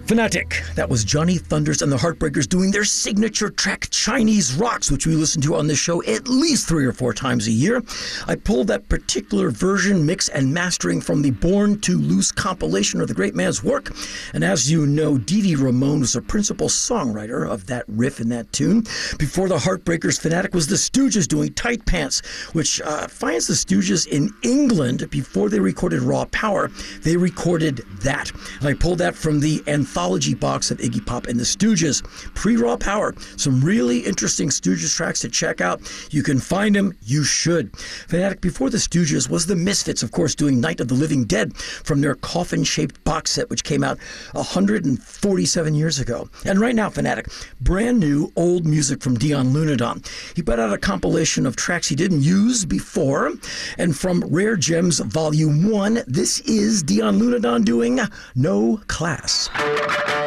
Fanatic. That was Johnny Thunders and the Heartbreakers doing their signature track, Chinese Rocks, which we listen to on this show at least 3 or 4 times a year. I pulled that particular version, mix, and mastering from the Born to Loose compilation of the great man's work. And as you know, Dee Dee Ramone was the principal songwriter of that riff in that tune. Before the Heartbreakers, Fanatic was the Stooges doing Tight Pants, which finds the Stooges in England before they recorded Raw Power. They recorded that. And I pulled that from the anthology box of Iggy Pop and the Stooges, pre-Raw Power. Some really interesting Stooges tracks to check out. You can find them. You should. Fanatic before the Stooges was the Misfits, of course, doing Night of the Living Dead from their coffin-shaped box set, which came out 147 years ago. And right now, Fanatic, brand new old music from Dion Lunadon. He put out a compilation of tracks he didn't use before. And from Rare Gems Volume 1, this is Dion Lunadon doing No Class.